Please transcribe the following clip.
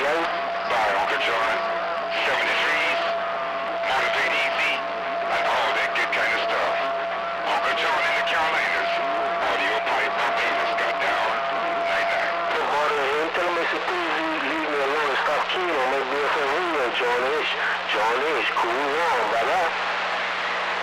yo. By Uncle John, 73s, motivate easy, and all that good kind of stuff. Uncle John in the Carolinas, audio pipe Barbados got down, night-night. Look, brother, tell him to please leave me alone and stop keying on my BFM radio, John Ish. John Ish, cool on, brother.